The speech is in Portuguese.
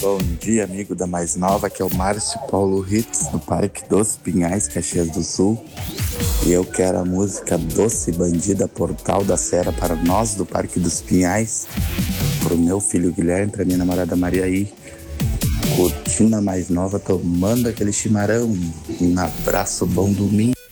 Bom dia, amigo da mais nova, que é o Márcio Paulo Hits, do Parque dos Pinhais, Caxias do Sul. E eu quero a música Doce Bandida, Portal da Serra, para nós do Parque dos Pinhais, pro meu filho Guilherme, pra minha namorada Maria aí, curtindo a mais nova, tomando aquele chimarrão. Um abraço, bom domingo.